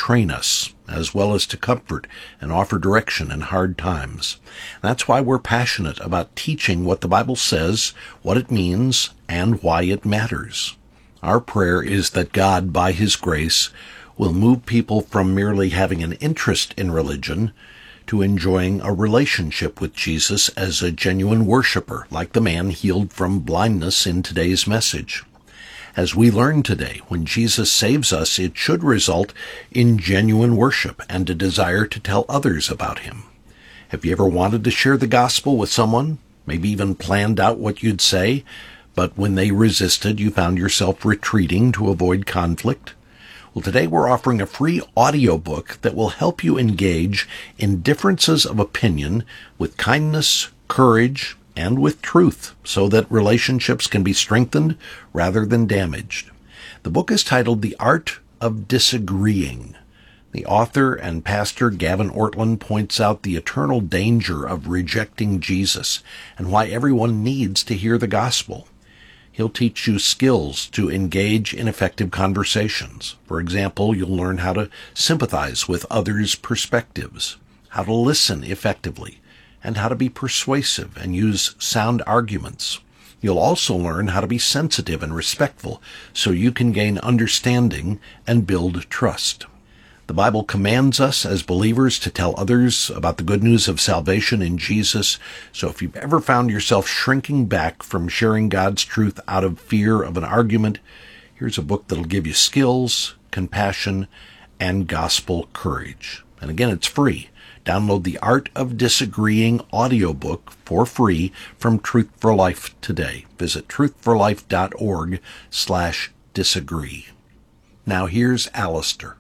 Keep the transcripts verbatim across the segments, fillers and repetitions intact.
train us, as well as to comfort and offer direction in hard times. That's why we're passionate about teaching what the Bible says, what it means, and why it matters. Our prayer is that God, by His grace, will move people from merely having an interest in religion to enjoying a relationship with Jesus as a genuine worshiper, like the man healed from blindness in today's message. As we learn today, when Jesus saves us, it should result in genuine worship and a desire to tell others about Him. Have you ever wanted to share the gospel with someone, maybe even planned out what you'd say, but when they resisted, you found yourself retreating to avoid conflict? Well, today we're offering a free audiobook that will help you engage in differences of opinion with kindness, courage, and with truth, so that relationships can be strengthened rather than damaged. The book is titled The Art of Disagreeing. The author and pastor Gavin Ortlund points out the eternal danger of rejecting Jesus and why everyone needs to hear the gospel. He'll teach you skills to engage in effective conversations. For example, you'll learn how to sympathize with others' perspectives, how to listen effectively, and how to be persuasive and use sound arguments. You'll also learn how to be sensitive and respectful so you can gain understanding and build trust. The Bible commands us as believers to tell others about the good news of salvation in Jesus. So if you've ever found yourself shrinking back from sharing God's truth out of fear of an argument, here's a book that'll give you skills, compassion, and gospel courage. And again, it's free. Download the Art of Disagreeing audiobook for free from Truth for Life today. Visit truthforlife.org slash disagree. Now here's Alistair.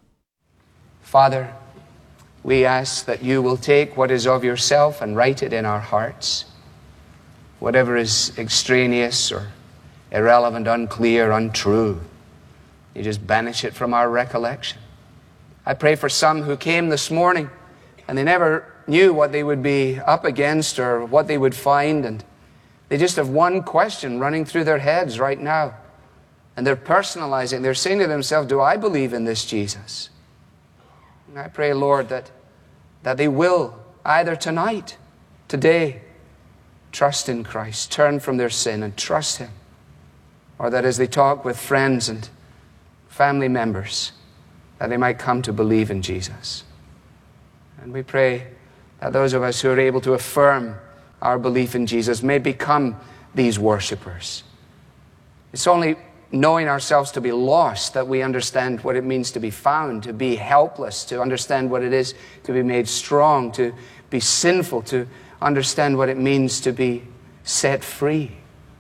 Father, we ask that you will take what is of yourself and write it in our hearts. Whatever is extraneous or irrelevant, unclear, untrue, you just banish it from our recollection. I pray for some who came this morning and they never knew what they would be up against or what they would find, and they just have one question running through their heads right now. And they're personalizing, they're saying to themselves, do I believe in this Jesus? And I pray, Lord, that, that they will, either tonight, today, trust in Christ, turn from their sin and trust Him. Or that as they talk with friends and family members, that they might come to believe in Jesus. And we pray that those of us who are able to affirm our belief in Jesus may become these worshipers. It's only knowing ourselves to be lost that we understand what it means to be found, to be helpless, to understand what it is to be made strong, to be sinful, to understand what it means to be set free.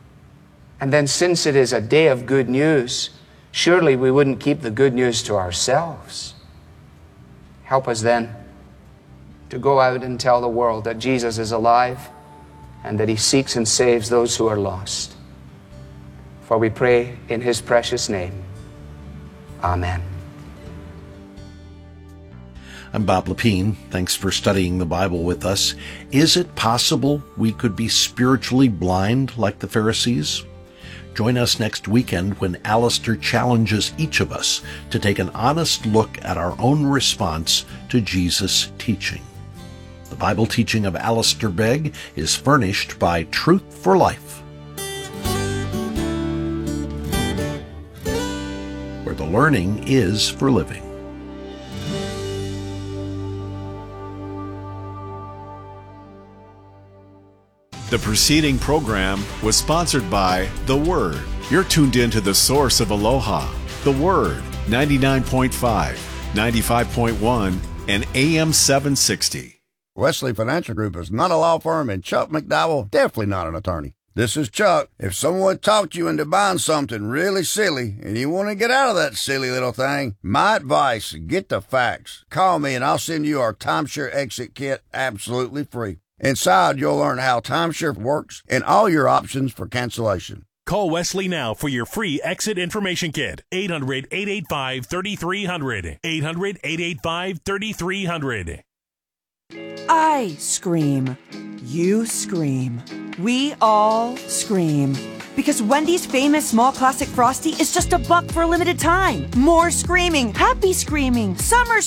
And then, since it is a day of good news, surely we wouldn't keep the good news to ourselves. Help us then to go out and tell the world that Jesus is alive and that He seeks and saves those who are lost. For we pray in His precious name. Amen. I'm Bob Lepine. Thanks for studying the Bible with us. Is it possible we could be spiritually blind like the Pharisees? Join us next weekend when Alistair challenges each of us to take an honest look at our own response to Jesus' teaching. The Bible teaching of Alistair Begg is furnished by Truth for Life, where the learning is for living. The preceding program was sponsored by The Word. You're tuned in to the source of Aloha. The Word, ninety-nine point five, ninety-five point one, and A M seven sixty. Wesley Financial Group is not a law firm, and Chuck McDowell definitely not an attorney. This is Chuck. If someone talked you into buying something really silly and you want to get out of that silly little thing, my advice, get the facts. Call me and I'll send you our timeshare exit kit absolutely free. Inside, you'll learn how timeshare works and all your options for cancellation. Call Wesley now for your free exit information kit. eight hundred, eight eight five, three three zero zero. eight hundred, eight eight five, three three zero zero. I scream. You scream. We all scream. Because Wendy's famous small classic Frosty is just a buck for a limited time. More screaming. Happy screaming. Summer